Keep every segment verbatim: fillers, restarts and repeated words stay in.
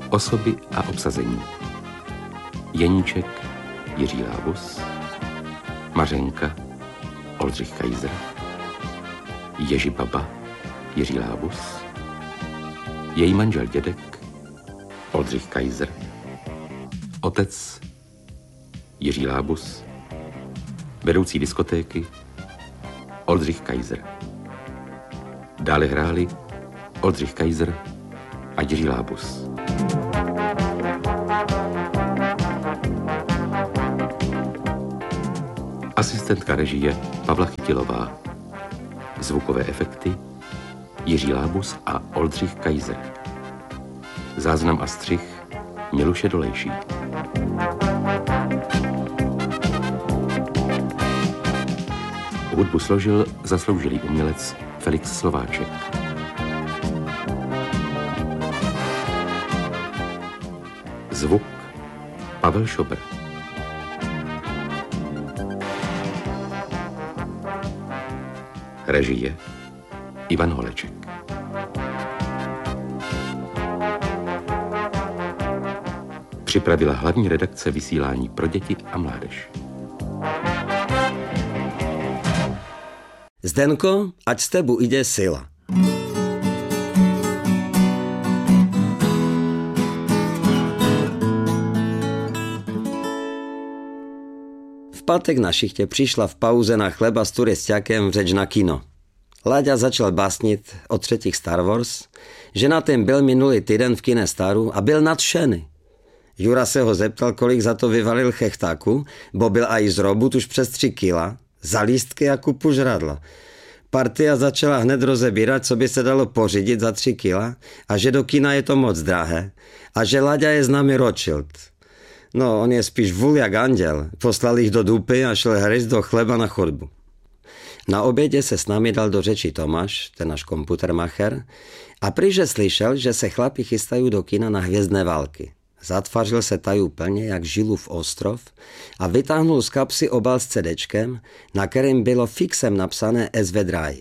Osoby a obsazení. Jeníček Jiří Lábus, Mařenka Oldřich Kaiser, Ježibaba Jiří Lábus, její manžel dědek Oldřich Kaiser, otec Jiří Lábus, vedoucí diskotéky Oldřich Kaiser. Dále hráli Oldřich Kaiser a Jiří Lábus. Asistentka režie Pavla Chytilová. Zvukové efekty Jiří Lábus a Oldřich Kaiser. Záznam a střih Miluše Dolejší. Hudbu složil zasloužilý umělec Felix Slováček. Zvuk Pavel Šobr. Režie Ivan Holeček. Připravila hlavní redakce vysílání pro děti a mládež. Zdenko, ať z tebu ide sila. V pátek na šichtě přišla v pauze na chleba s turisťakem řeč na kino. Láďa začal básnit o třetích Star Wars, že na ten byl minulý týden v kine Staru a byl nadšený. Jura se ho zeptal, kolik za to vyvalil chechtáku, bo byl aj z robot už přes tři kila, za lístky a kupu žradla. Partia začala hned rozebírat, co by se dalo pořídit za tři kila a že do kina je to moc drahé a že Láďa je s námi Rothschild. No, on je spíš vůl jak anděl. Poslal jich do dupy a šel hryzt do chleba na chodbu. Na obědě se s námi dal do řeči Tomáš, ten náš komputermacher, a prýže slyšel, že se chlapi chystají do kina na Hvězdné války. Zatvařil se tajú plně jak Žilův ostrov a vytáhnul z kapsy obal s cedečkem, na kterém bylo fixem napsané es vé Drive.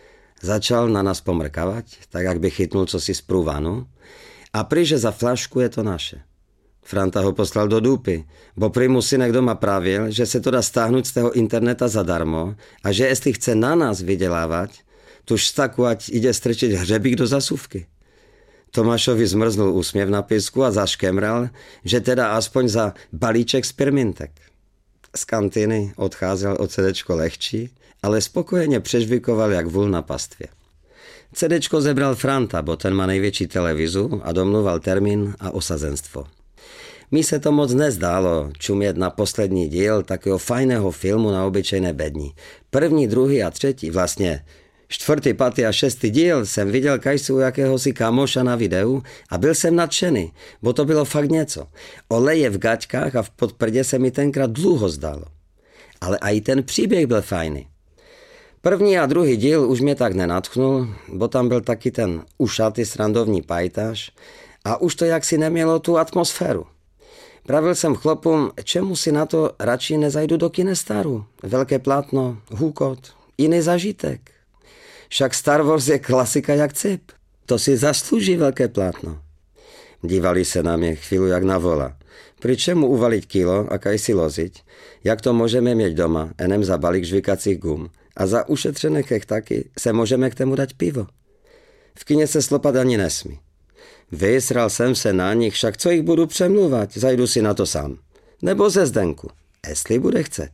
Začal na nás pomrkavať, tak jak by chytnul cosi z průvanu, a prýže za flašku je to naše. Franta ho poslal do dupy, bo prý mu synek doma pravil, že se to dá stáhnout z toho interneta zadarmo a že jestli chce na nás vydělávat, tuž staku ať ide strčiť hřebík do zasuvky. Tomášovi zmrznul úsměv na písku a zaškemral, že teda aspoň za balíček spirmintek. Z kantýny odcházel o cedečko lehčí, ale spokojeně přežvikoval jak vůl na pastvě. Cedečko zebral Franta, bo ten má největší televizu a domluval termín a osazenstvo. Mi se to moc nezdálo čumět na poslední díl takového fajného filmu na obyčejné bedni. První, druhý a třetí, vlastně čtvrtý, pátý a šestý díl jsem viděl kajsi u jakéhosi kamoša na videu a byl jsem nadšený, bo to bylo fakt něco. Oleje v gaťkách a v podprdě se mi tenkrát dlouho zdálo. Ale i ten příběh byl fajný. První a druhý díl už mě tak nenadchnul, bo tam byl taky ten ušatý srandovní pajtaš a už to jaksi nemělo tu atmosféru. Pravil jsem chlopům, čemu si na to radši nezajdu do kine Staru. Velké plátno, hukot, jiný zažitek. Však Star Wars je klasika jak cip. To si zaslouží velké plátno. Dívali se na mě chvíli jak na vola. Pri čemu uvaliť kilo a kaj si loziť? Jak to můžeme mít doma, enem za balík žvikacích gum. A za ušetřené chechtaky se můžeme k tomu dať pivo. V kině se slopat ani nesmí. Vysral jsem se na nich, však co jich budu přemluvat, zajdu si na to sám. Nebo ze Zdenku, jestli bude chceť.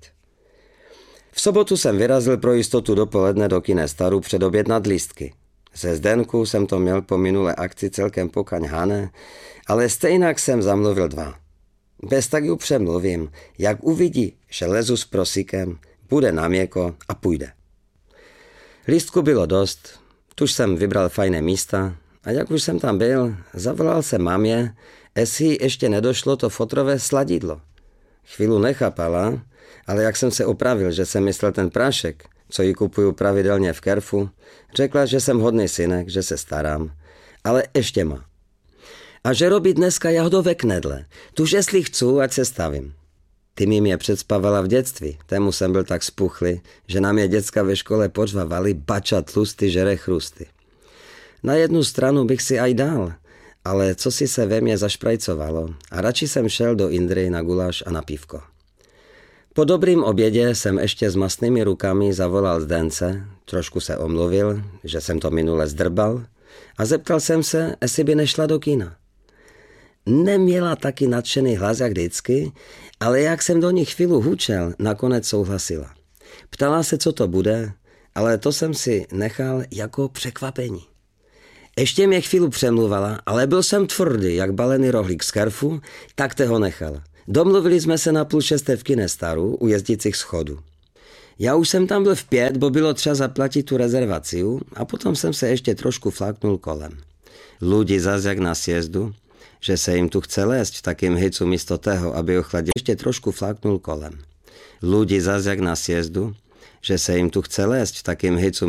V sobotu jsem vyrazil pro jistotu dopoledne do kine Staru předobjednat lístky. Ze Zdenku jsem to měl po minulé akci celkem pokaňhané, ale stejnak jsem zamluvil dva. Bez tak ju přemluvím, jak uvidí, že lezu s prosíkem, bude na měko a půjde. Lístku bylo dost, tuž jsem vybral fajné místa a jak už jsem tam byl, zavolal jsem mamě, jestli ještě nedošlo to fotrové sladidlo. Chvílu nechápala, ale jak jsem se opravil, že jsem myslel ten prášek, co ji kupuju pravidelně v Kerfu, řekla, že jsem hodný synek, že se starám, ale ještě má. A že robí dneska jahodové knedle, tuž jestli chcu, ať se stavím. Ty mi mě předspavala v dětství, tému jsem byl tak spuchlý, že na mě děcka ve škole počvávali bača tlustý žere chrusty. Na jednu stranu bych si aj dal, ale co si se ve mně zašprajcovalo a radši jsem šel do Indry na guláš a na pivko. Po dobrým obědě jsem ještě s mastnými rukami zavolal Zdence, trošku se omluvil, že jsem to minule zdrbal a zeptal jsem se, jestli by nešla do kina. Neměla taky nadšený hlas jak vždycky, ale jak jsem do ní chvíli hučel, nakonec souhlasila. Ptala se, co to bude, ale to jsem si nechal jako překvapení. Ještě mě chvíli přemluvala, ale byl jsem tvrdý, jak balený rohlík z kerfu, tak te ho nechal. Domluvili jsme se na půl šesté v kine Staru u jezdících schodů. Já už jsem tam byl v pět, bo bylo třeba zaplatit tu rezervaci a potom jsem se ještě trošku fláknul kolem. Lidi zas jak na sjezdu, že se jim tu chce lézt v takým hycu místo toho, aby ochladil, ještě trošku fláknul kolem. Lidi zas jak na sjezdu, že se jim tu chce lézt v takým hycu